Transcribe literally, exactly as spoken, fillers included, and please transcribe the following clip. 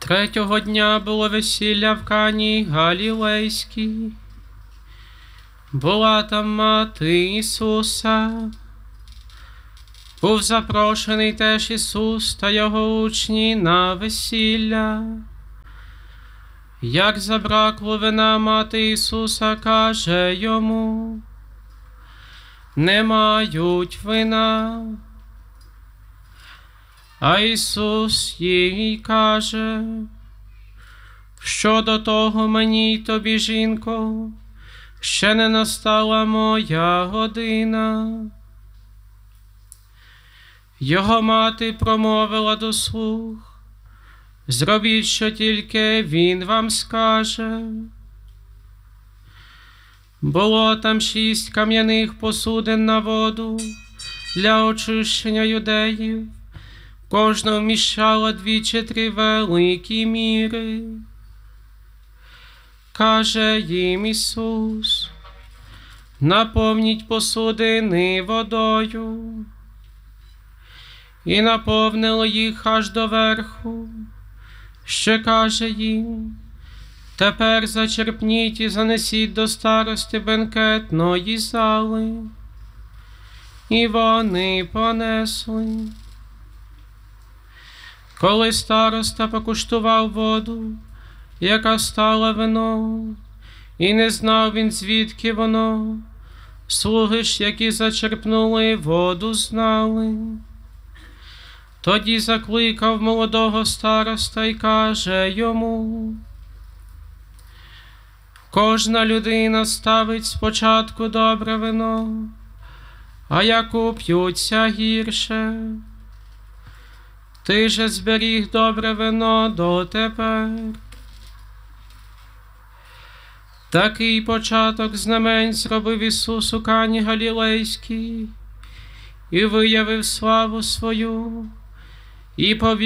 Третього дня було весілля в Кані Галілейській. Була там мати Ісуса. Був запрошений теж Ісус та його учні на весілля. Як забракло вина, мати Ісуса каже йому: не мають вина. А Ісус їй каже: що до того мені й тобі, жінко, ще не настала моя година. Його мати промовила до слуг: зробіть, що тільки він вам скаже. Було там шість кам'яних посудин на воду для очищення юдеїв. Кожна вміщала дві чи три великі міри. Каже їм Ісус: наповніть посудини водою. І наповнило їх аж до верху. Ще каже їм: тепер зачерпніть і занесіть до старости бенкетної зали. І вони понесли. Коли староста покуштував воду, яка стала вином, і не знав він, звідки воно, слуги ж, які зачерпнули воду, знали. Тоді закликав молодого староста й каже йому: кожна людина ставить спочатку добре вино, а як уп'ються, гірше. Ти же зберіг добре вино дотепер. Такий початок знамень зробив Ісус у Кані Галілейській і виявив славу свою, і повів